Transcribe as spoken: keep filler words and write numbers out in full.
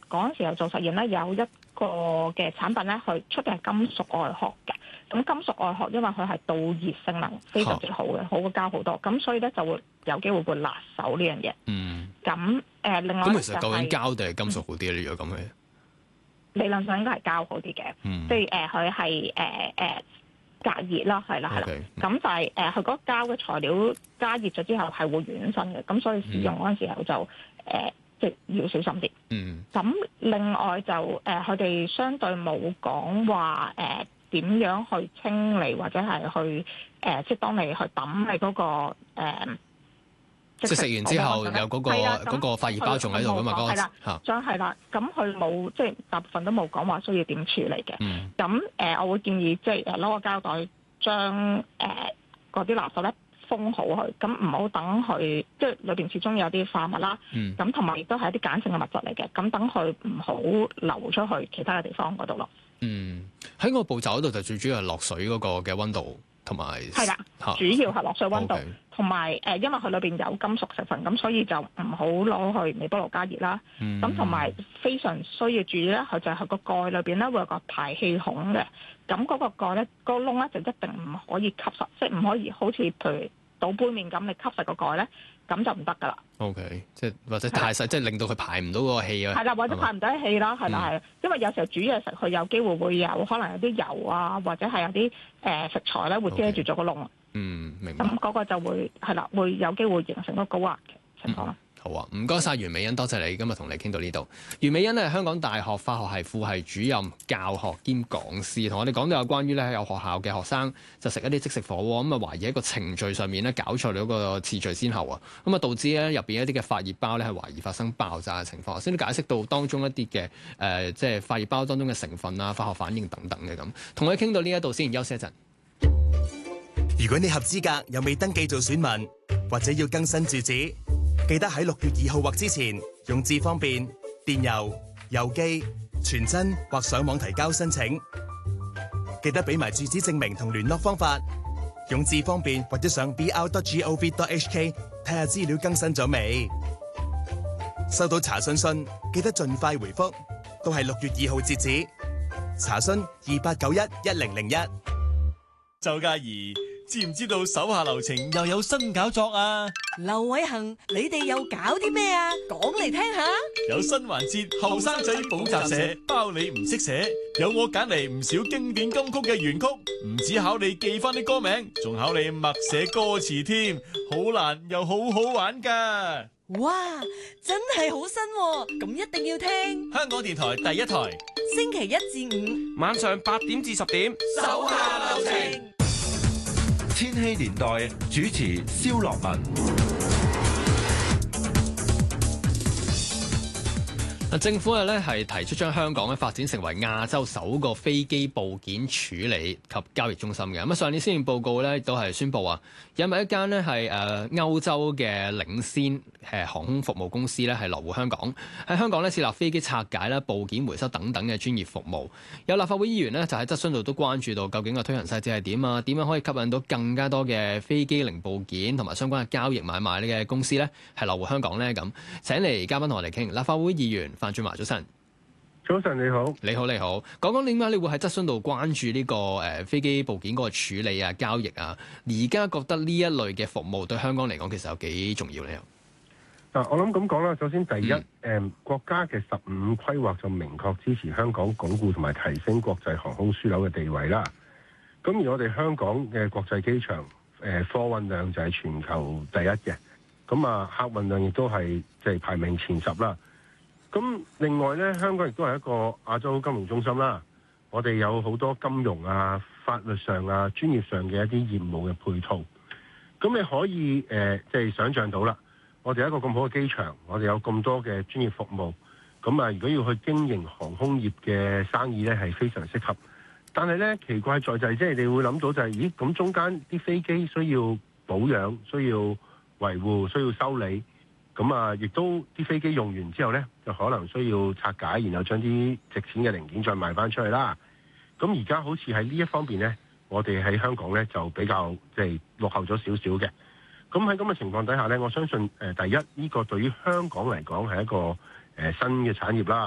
嗰陣時候做實驗咧，有一個嘅產品咧，佢出嘅係金屬外殼嘅。咁金屬外殼因為佢係導熱性能非常之好嘅，好過膠好多，咁所以咧就會有機會會辣手呢樣嘢。 嗯。 咁誒、呃，另外咁就係、 其實究竟膠定係金屬好啲咧？如果咁嘅理論上應該係膠好啲嘅， 嗯、 即係誒佢係誒誒隔熱啦，係啦係啦。咁 Okay. 就係誒佢嗰個膠嘅材料加熱咗之後係會軟身嘅，咁所以使用嗰陣時候就誒。嗯呃即係要小心啲。嗯。咁另外就誒，佢、呃、哋相對冇講話誒點樣去清理或者係去誒、呃，即係當你去抌你嗰、那個、呃、 即係食完之後有嗰、那個嗰、那個發熱包仲喺度㗎嘛？嗰個嚇。將係啦，咁佢冇即係大部分都冇講話需要點處理嘅。嗯。咁誒、呃，我會建議即係誒攞個膠袋將誒嗰啲垃圾咧。封好佢，咁唔好等佢，即係裏邊始終有啲化物啦。咁同埋亦都係一啲鹼性嘅物質嚟嘅，咁等佢唔好流出去其他嘅地方嗰度咯。嗯， 喺個步驟嗰度就最主要係落水嗰個嘅溫度同埋係啦， 主要係落水溫度，同埋誒，因為佢裏邊有金屬成分，咁所以就唔好攞去微波爐加熱啦。咁同埋非常需要注意咧，佢就係佢個蓋裏邊咧會有個排氣孔嘅，咁嗰個蓋咧，嗰個窿咧就一定唔可以吸實，即係唔可以好似譬如倒杯麵咁，你吸實個蓋咧，咁就唔得噶啦。 O K， 即係或者太細，即係令到佢排唔到嗰個氣啊。 係啦，或者排唔到啲氣啦，係啦係啦，因為有時候煮嘢食，佢有機會會有可能有啲油啊，或者係有啲誒食材咧會遮住咗個窿。 嗯，明白。 咁嗰個就會係啦，會有機會形成個高壓嘅情況啦。 好啊，唔該晒袁美欣，多謝你今日同你傾到呢度。袁美欣咧係香港大學化學系副系主任、教學兼講師，同我哋講到有關於咧有學校嘅學生就食一啲即食火鍋，咁啊懷疑喺個程序上面咧搞錯咗個次序先後啊，咁啊導致咧入邊一啲嘅發熱包咧係懷疑發生爆炸嘅情況。先都解釋到當中一啲嘅誒即係發熱包當中嘅成分啊、化學反應等等嘅咁。同佢傾到呢一度先，休息一陣。 如果你合資格又未登記做選民，或者要更新住址，記得喺六月二號或之前用智方便、電郵、郵寄、傳真或上網提交申請。記得俾埋住址證明同聯絡方法，用智方便或者上 b r dot gov dot h k 睇下資料更新咗未。收到查詢信，記得盡快回覆，都係六月二號截止。查詢二八九一一零零一。 周嘉怡，知唔知道手下留情又有新搞作啊？ 劉偉恒，你哋又搞啲咩啊？講嚟聽下。 有新環節，後生仔補習社，包你唔識寫，有我揀嚟唔少經典金曲嘅原曲，唔止考你記翻啲歌名，仲考你默寫歌詞添，好難又好好玩噶。 哇，真係好新喎，咁一定要聽。 香港電台第一台， 星期一至五晚上八點至十點， 手下留情。 千禧年代主持蕭樂文。 政府咧係提出將香港咧發展成為亞洲首個飛機部件處理及交易中心嘅。咁啊，上年施政報告咧都係宣布啊，引入一間咧係誒歐洲嘅領先誒航空服務公司咧係落戶香港，喺香港咧設立飛機拆解啦、部件回收等等嘅專業服務。有立法會議員咧就喺質詢度都關注到，究竟個推行細節係點啊？點樣可以吸引到更加多嘅飛機零部件同埋相關嘅交易買賣呢嘅公司咧係落戶香港咧？咁請嚟嘉賓同我哋傾，立法會議員范俊華，早晨。 早晨你好， 你好你好，講講點解你會喺質詢度關注呢個誒飛機部件嗰個處理啊、交易啊？而家覺得呢一類嘅服務對香港嚟講，其實有幾重要咧？ 嗱，我諗咁講啦。首先，第一，誒、 嗯， 國家嘅十五規劃就明確支持香港鞏固同埋提升國際航空樞紐嘅地位啦。咁而我哋香港嘅國際機場，誒，貨運量就係全球第一嘅。咁啊，客運量亦都係即係排名前十啦。咁另外咧，香港亦都係一個亞洲金融中心啦。我哋有好多金融啊、法律上啊、專業上嘅一啲業務嘅配套。咁你可以誒，即、呃、係、就是、想像到啦。我哋一個咁好嘅機場，我哋有咁多嘅專業服務。咁啊，如果要去經營航空業嘅生意咧，係非常適合。但係咧，奇怪在就係即係你會諗到就係、是，咦？咁中間啲飛機需要保養、需要維護、需要修理。咁啊，亦都啲飛機用完之後咧，就可能需要拆解，然後將啲值錢嘅零件再賣翻出去啦。咁而家好似喺呢一方面咧，我哋喺香港咧就比較即係落後咗少少嘅。咁喺咁嘅情況底下咧，我相信誒第一呢個對於香港嚟講係一個誒新嘅產業啦。